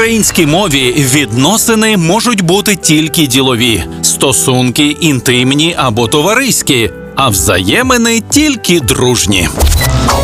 українській мові відносини можуть бути тільки ділові, стосунки інтимні або товариські, а взаємини тільки дружні.